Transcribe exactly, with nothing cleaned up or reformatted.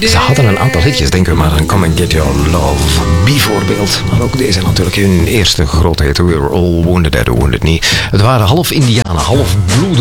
Ze hadden een aantal hitjes, denk ik maar aan Come and Get Your Love bijvoorbeeld. Maar ook deze natuurlijk hun eerste grote hit, We're All Wounded at the Wounded Knee. Het waren half Indianen, half bloed